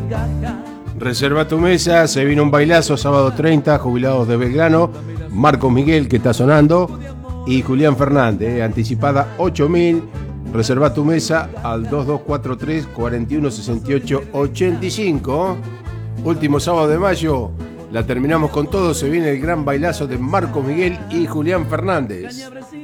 Reserva tu mesa, se viene un bailazo sábado 30, jubilados de Belgrano, Marcos Miguel que está sonando y Julián Fernández, anticipada 8.000. Reserva tu mesa al 2243 41 68 85. Último sábado de mayo, la terminamos con todo, se viene el gran bailazo de Marcos Miguel y Julián Fernández.